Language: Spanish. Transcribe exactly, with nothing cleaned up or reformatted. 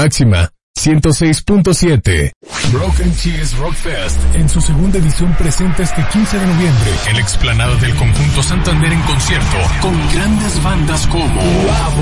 Máxima ciento seis punto siete. Broken Cheese Rock Fest en su segunda edición presenta este quince de noviembre el explanado del Conjunto Santander en concierto con grandes bandas como La